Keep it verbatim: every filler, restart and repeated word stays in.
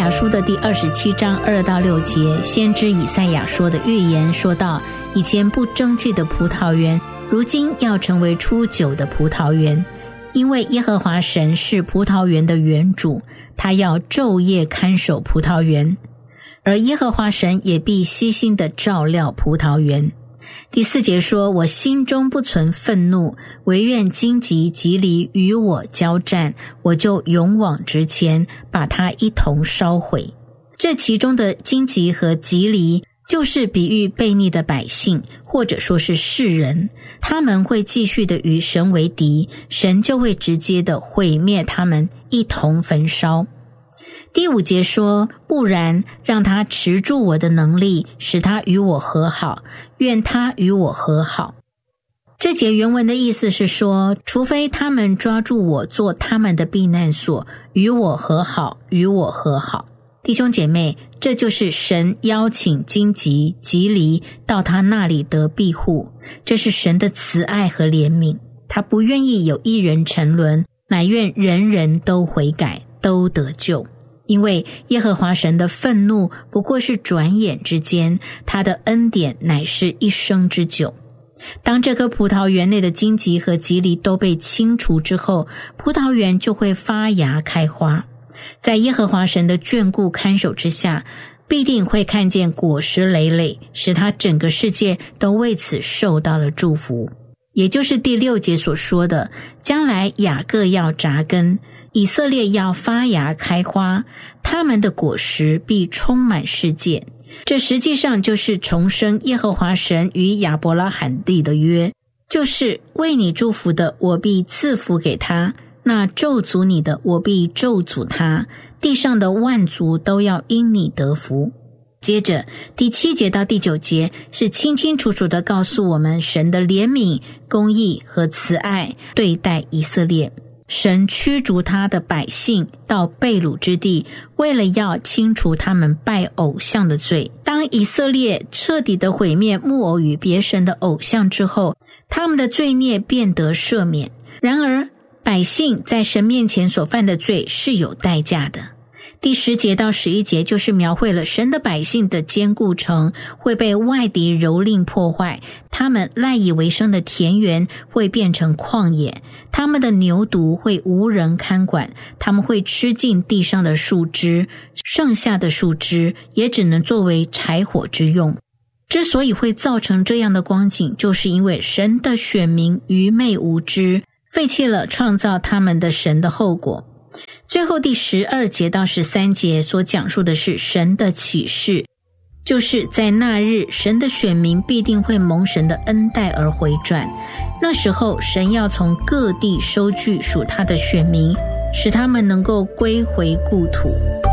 亚书的第二十七章二到六节，先知以赛亚说的预言说到，以前不争气的葡萄园，如今要成为出酒的葡萄园，因为耶和华神是葡萄园的园主，他要昼夜看守葡萄园，而耶和华神也必悉心地照料葡萄园。第四节说，我心中不存愤怒，惟愿荆棘蒺藜与我交战，我就勇往直前，把它一同烧毁。这其中的荆棘和蒺藜就是比喻悖逆的百姓，或者说是世人，他们会继续的与神为敌，神就会直接的毁灭他们，一同焚烧。第五节说，不然，让他持住我的能力，使他与我和好，愿他与我和好。这节原文的意思是说，除非他们抓住我做他们的避难所，与我和好，与我和好。弟兄姐妹，这就是神邀请荆棘蒺藜到他那里得庇护，这是神的慈爱和怜悯，他不愿意有一人沉沦，乃愿人人都悔改，都得救。因为耶和华神的愤怒不过是转眼之间，他的恩典乃是一生之久。当这棵葡萄园内的荆棘和蒺藜都被清除之后，葡萄园就会发芽开花。在耶和华神的眷顾看守之下，必定会看见果实累累，使他整个世界都为此受到了祝福。也就是第六节所说的，将来雅各要扎根，以色列要发芽开花，他们的果实必充满世界。这实际上就是重生耶和华神与亚伯拉罕地的约，就是为你祝福的，我必赐福给他；那咒诅你的，我必咒诅他。地上的万族都要因你得福。接着第七节到第九节是清清楚楚地告诉我们神的怜悯、公义和慈爱对待以色列。神驱逐他的百姓到被掳之地，为了要清除他们拜偶像的罪。当以色列彻底的毁灭木偶与别神的偶像之后，他们的罪孽便得赦免。然而百姓在神面前所犯的罪是有代价的。第十节到十一节就是描绘了神的百姓的坚固城会被外敌蹂躏破坏，他们赖以为生的田园会变成旷野，他们的牛犊会无人看管，他们会吃尽地上的树枝，剩下的树枝也只能作为柴火之用。之所以会造成这样的光景，就是因为神的选民愚昧无知，废弃了创造他们的神的后果。最后第十二节到十三节所讲述的是神的启示，就是在那日神的选民必定会蒙神的恩待而回转，那时候神要从各地收据属他的选民，使他们能够归回故土。